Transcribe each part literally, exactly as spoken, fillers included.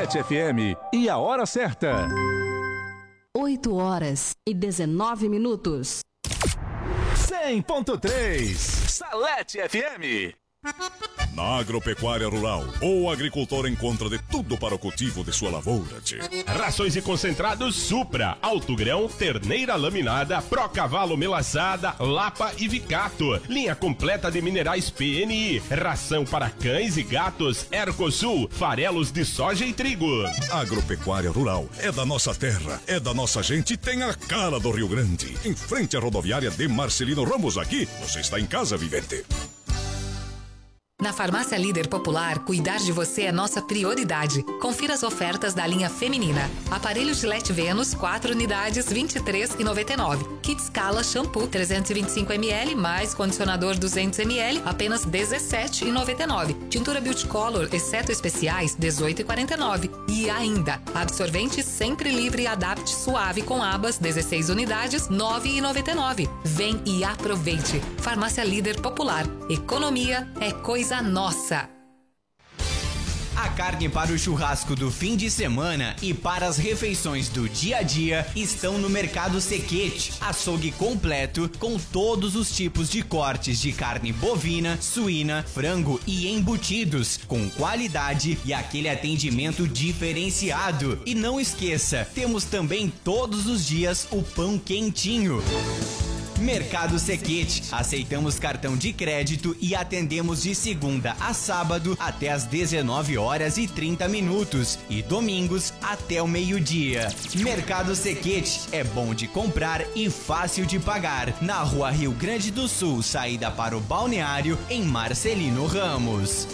Salete F M e a hora certa. oito horas e dezenove minutos. cem ponto três Salete F M. Na agropecuária rural, o agricultor encontra de tudo para o cultivo de sua lavoura, tchê. Rações e concentrados Supra, Alto Grão, Terneira Laminada, Pro Cavalo Melaçada, Lapa e Vicato. Linha completa de minerais P N I. Ração para cães e gatos Ercosul, farelos de soja e trigo. Agropecuária rural é da nossa terra, é da nossa gente e tem a cara do Rio Grande. Em frente à rodoviária de Marcelino Ramos, aqui, você está em casa, vivente. Na Farmácia Líder Popular, cuidar de você é nossa prioridade. Confira as ofertas da linha feminina. Aparelho Gillette Venus, quatro unidades, vinte e três reais e noventa e nove centavos. Kit Scala Shampoo, trezentos e vinte e cinco mililitros, mais condicionador duzentos mililitros, apenas dezessete reais e noventa e nove centavos. Tintura Beauty Color, exceto especiais, dezoito reais e quarenta e nove centavos. E ainda, absorvente sempre livre Adapt Suave com abas, dezesseis unidades, nove reais e noventa e nove centavos. Vem e aproveite. Farmácia Líder Popular. Economia é coisa nossa. A carne para o churrasco do fim de semana e para as refeições do dia a dia estão no Mercado Sequete. Açougue completo com todos os tipos de cortes de carne bovina, suína, frango e embutidos, com qualidade e aquele atendimento diferenciado. E não esqueça, temos também todos os dias o pão quentinho. Mercado Sequete. Aceitamos cartão de crédito e atendemos de segunda a sábado até às dezenove horas e trinta minutos e domingos até o meio-dia. Mercado Sequete é bom de comprar e fácil de pagar. Na Rua Rio Grande do Sul, saída para o Balneário, em Marcelino Ramos.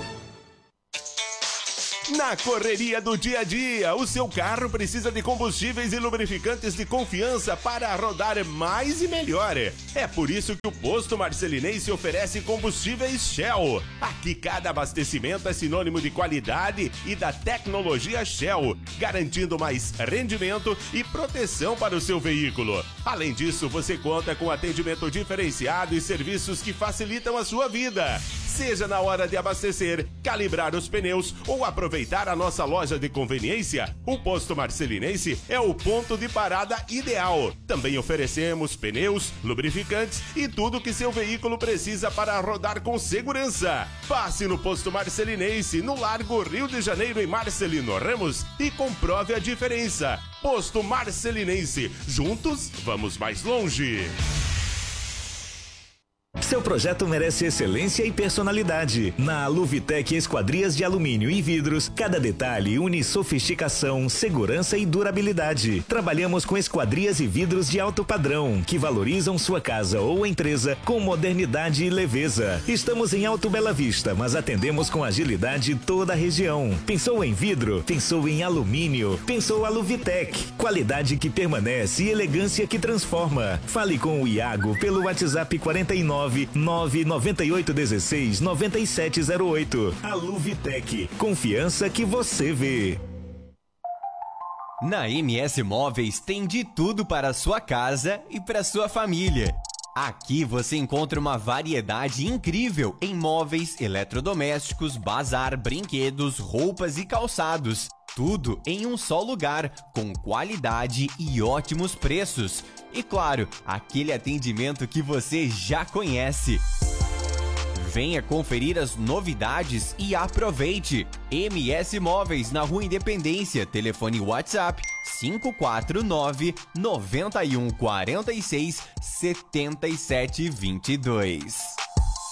Na correria do dia a dia, o seu carro precisa de combustíveis e lubrificantes de confiança para rodar mais e melhor. É por isso que o Posto Marcelinense oferece combustíveis Shell. Aqui cada abastecimento é sinônimo de qualidade e da tecnologia Shell, garantindo mais rendimento e proteção para o seu veículo. Além disso, você conta com atendimento diferenciado e serviços que facilitam a sua vida. Seja na hora de abastecer, calibrar os pneus ou aproveitar a nossa loja de conveniência, o Posto Marcelinense é o ponto de parada ideal. Também oferecemos pneus, lubrificantes e tudo que seu veículo precisa para rodar com segurança. Passe no Posto Marcelinense, no Largo Rio de Janeiro, em Marcelino Ramos, e comprove a diferença. Posto Marcelinense, juntos vamos mais longe. Seu projeto merece excelência e personalidade. Na Aluvitec Esquadrias de Alumínio e Vidros, cada detalhe une sofisticação, segurança e durabilidade. Trabalhamos com esquadrias e vidros de alto padrão, que valorizam sua casa ou empresa com modernidade e leveza. Estamos em Alto Bela Vista, mas atendemos com agilidade toda a região. Pensou em vidro? Pensou em alumínio? Pensou Aluvitec. Qualidade que permanece e elegância que transforma. Fale com o Iago pelo WhatsApp quarenta e nove, nove nove oito um seis, nove sete zero oito. Aluvitec, confiança que você vê. Na M S Móveis tem de tudo para a sua casa e para sua família. Aqui você encontra uma variedade incrível em móveis, eletrodomésticos, bazar, brinquedos, roupas e calçados. Tudo em um só lugar, com qualidade e ótimos preços. E claro, aquele atendimento que você já conhece. Venha conferir as novidades e aproveite. M S Móveis, na Rua Independência. Telefone WhatsApp cinco quatro nove, nove um quatro seis, sete sete dois dois.